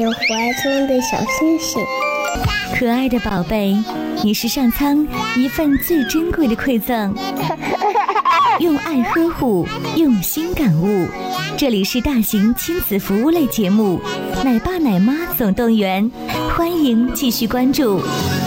怀中的小星星。 可爱的宝贝，你是上苍一份最珍贵的馈赠。用爱呵护，用心感悟。这里是大型亲子服务类节目《奶爸奶妈总动员》，欢迎继续关注。